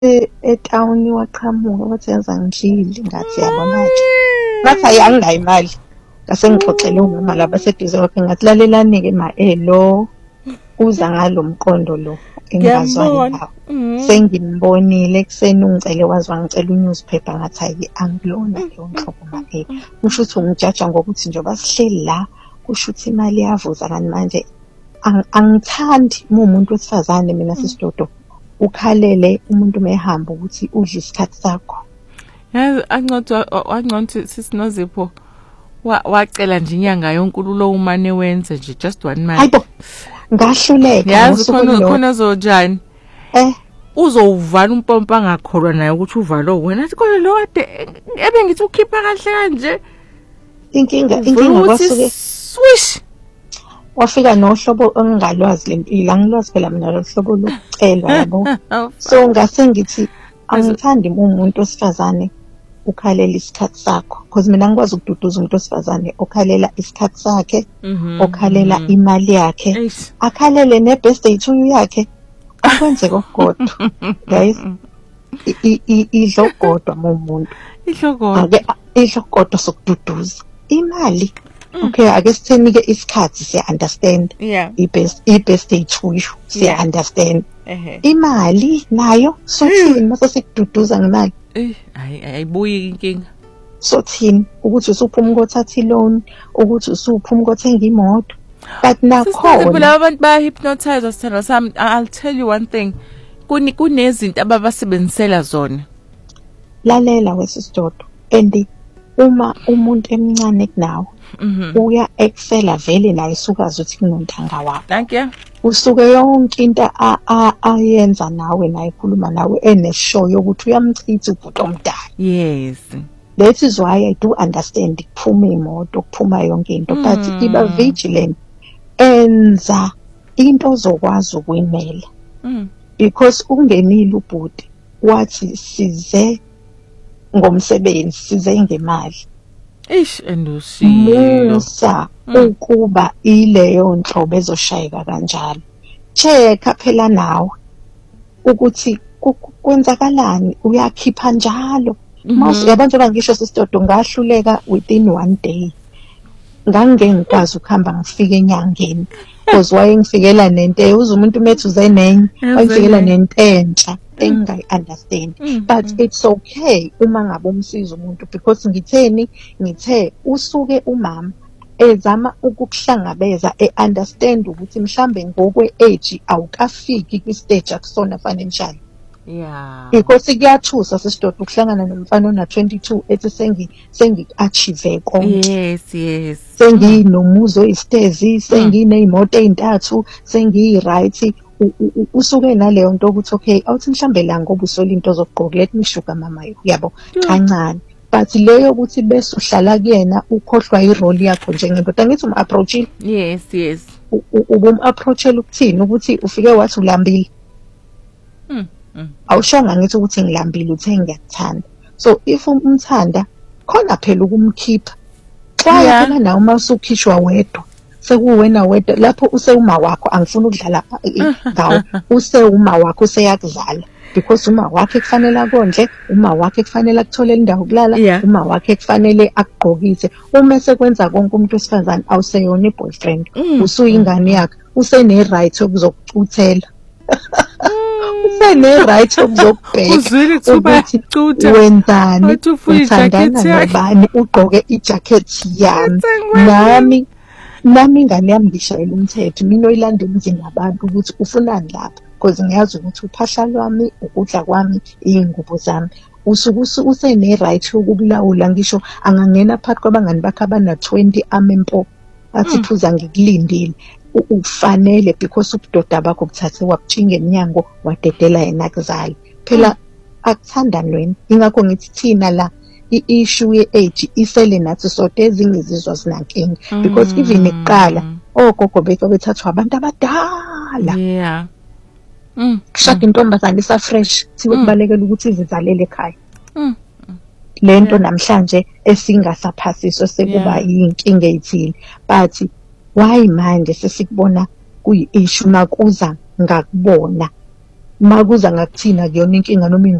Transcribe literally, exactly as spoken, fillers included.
etawuni waqhamuka wathi yaza ngidlile ngathi yabo manje ngathi ayanginayo imali ngase ngixoxele umama laba seduze kwakhe ngathi lalelani-ke ma elo uza ngalo mqondo lo engingazwani ngawo sengimbonile ekuseni ungicele wazi wangicela u-newspaper ngathi hayi angilona leyo nhlobo ma e kusho ukuthi ungijaja ngokuthi njengoba sihleli la kusho ukuthi imali yavuza kanti manje angithandi umuntu wesifazane mina sisidodo ukhalele umuntu mehamba ukuthi udle isikhathi sakho. Yazi anqothi anqothi sisinozipho wacela nje inyanga yonkululo umane wenze nje just one month. Hayibo ngahluleka yazi khona khona zonjani eh uzowuvala umpompa angakholwa naye ukuthi uvalo wena athi khona lo kade ebe ngithi ukhipha kahle kanje inkinga inkinga kwasuke swish wafika nohlobo ongalwazi lempilo angilwazi phela mina lo hlobo lokucelwa yabo so ngase ngithi angithandi umuntu osifazane ukhalela isikhathi sakho because mina ngikwazi ukududuza umuntu osifazane okhalela isikhathi sakhe okhalela imali yakhe akhalele ne-birthday to yakhe akwenze kokodwa guys idlogodwa umuntu idlogodwa idlogodwa sokududuza imali okay ake sithenike isikhathi siya understand yeah i-best i-birthday to you siya understand imali nayo sothini mase sikududuza ngemali eh hayi ayibuyi inkinga sothini ukuthi usuphuma ukothatha loan ukuthi usuphuma ukothenga imoto but nakhona laba abantu ba hypnotize sithando sami I'll tell you one thing kuni kunezinto ababasebenzisela zona lalela wesisidodo and uma umuntu emncane kunawo uya excela vele naye sukazi ukuthi kunontanga wakho thank you usuke yonke into ayenza nawe naye ikhuluma nawe eneshow yokuthi uyamchitha ubhuti omdala yes that is why I do understand kuphuma imoto kuphuma yonke into but iba vigilant enza into ozokwazi ukuyimela because ungenile ubhuti wathi size ngomsebenzi size ngemali ish endusiyo musa ukuba ileyo nhlobo ezoshayeka kanjalo checka phela nawe ukuthi kwenzakalani uyakhipha njalo mase yabantu bangisho sisidodo ngahluleka within one day ngangeke ngikwazi ukuhamba ngifike enyangeni because waye ngifikela nento uze umuntu methuze nenye wayifikela nento entsha engayi understand but it's okay uma ngabe umsiza umuntu because ngitheni ngithe usuke umama ezama ukukuhlangabeza e-understand ukuthi mhlambe ngokwe age awukafiki kwi-stage akusona financial yeah because kuyathusa sisidoda ukuhlangana nomfana ona twenty-two ethi sengi sengi achieve konke yes yes senginomuzo istezi senginezimoto ezintathu sengi right usuke naleyo nto ukuthi okay awuthi mhlambe la ngoba usola into zokugqoka let me sugar mama yabo kancane but leyo ukuthi bese uhlala kuyena ukhohlwa irole yakho njengendoda ngithi um approach yes yes ubum approachela ukuthini ukuthi ufike wathi ulambile mm awushonga ngithi ukuthi ngilambile uthe ngiyakuthanda so if umthanda khona phela ukumkhipha xa yaphela nawe uma usukhishwa wedwa sekuwena wedwa lapho usewuma wakho angifuni ukudlala ngawo usewuma wakho useyakudlala because uma wakhe kufanele akondle uma wakhe kufanele akutholela indawo kulala uma wakhe kufanele akugqokise uma sekwenza konke umuntu wesifazane awuseyona iboyfriend usuyingane yakhe usene right okuzokucuthela usene right okuzokubheka ukuthi wenzani uthandana nobani ugqoke ijacket yami nami nami ingane yami ngishayela umthetho mina oyilanda emzini abantu ukuthi ufunani lapha because ngiyazi ukuthi uphahla lwami ukudla kwami ingubo zami usuku usene right yokulawula ngisho angangena phakathi kwabangani bakhe abana twenty amempo athi phuza ngikulindile ufanele because ubudoda bakho buthathe wabutshinga eminyango wadedela yena kuzali phela akuthandani wena ingakho ngithi thina la i-issue ye-age isele nathi sote ezinye izizwa zinankinga because even iqala ogogo bethu bethathwa abantu abadala yeah mm kushada intombazane isa fresh siwe kubalekela ukuthi izizalele ekhaya mm lento namhlanje esingasaphasiso sekuba yinkinga ethile but why manje sesikubona kuyi-issue makuza ngakubona makuza ngakuthina kuyona inkinga noma